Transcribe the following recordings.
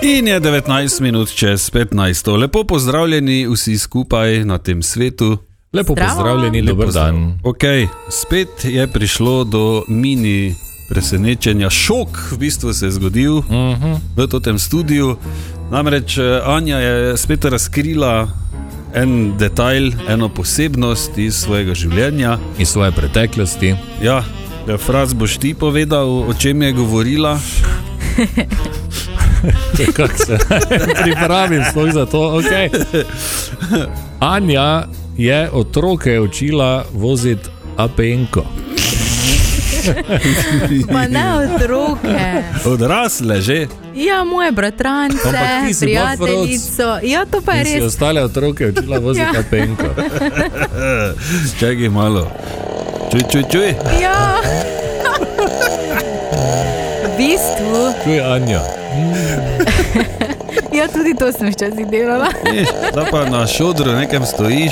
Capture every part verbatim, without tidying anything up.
In je devetnajst minut čez petnajst. Lepo pozdravljeni vsi skupaj na tem svetu. Lepo Zdravo. pozdravljeni, dober dan. Ok, spet je prišlo do mini presenečenja. Šok v bistvu se je zgodil uh-huh. v tem studiu. Namreč Anja je spet razkrila en detajl, eno posebnost iz svojega življenja. Iz svoje preteklosti. Ja, Fraz, boš ti povedal, o čem je govorila? Kako se pripravim sploh za to, ok. Anja je otroke učila voziti apenko. Pa ne otroke. Odrasle že. Ja, moje bratrance, Ampak ti si prijateljico. Ja, to pa je In si res. ostale otroke učila voziti Ja. apenko. Čakaj malo. Čuj, čuj, čuj. Ja. V bistvu, Čuj, Anja. ja, tudi to sem včasih delala. Viš, da pa na šodru nekem stojiš.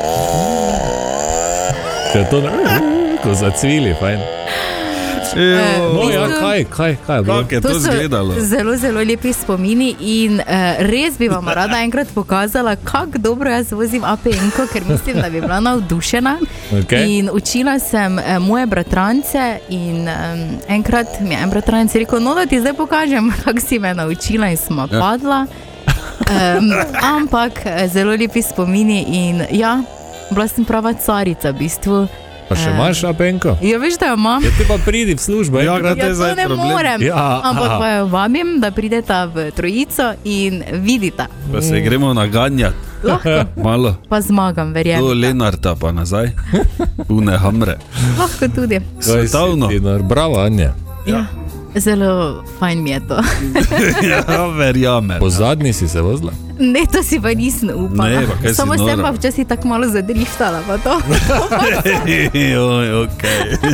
Če to ne... Ko zacvili, fajn. Ejo, No ja, bistvu- kaj, kaj, kaj je bilo? kako je to To so izgledalo? zelo, zelo lepi spomini in uh, res bi vam rada enkrat pokazala, kako dobro jaz vozim apenko, ker mislim, da bi bila navdušena. Okay. In učila sem uh, moje bratrance in um, enkrat mi je en bratranec rekel, no da ti zdaj pokažem, kako si me naučila in smo Ja. padla. Um, ampak eh, zelo lepi spomini in ja, bila sem prava carica v bistvu. Pa še imaš apenko? Ja, veš, da jo imam. Ja, ti pa pridi v službo. Ja, enkrat. To je Ja, zdaj to ne problem. morem, Ja, ampak aha. pa jo vabim, da prideta v trojico in vidita. Pa se gremo naganjati. Lahko Malo. pa zmagam, Do verjamem. Lenarta pa nazaj. Une hamre. Lahko tudi. Kaj si Svetovno. ti, no, bravo, Anja. Ja. Zelo fajn mi je to. Ja, verjamem. Po zadnji si se vozila? Ne, to si pa nisem upala. Ne, pa kaj si Samo sem nora? pa včasih tako malo zadriftala, pa to. Joj, ok.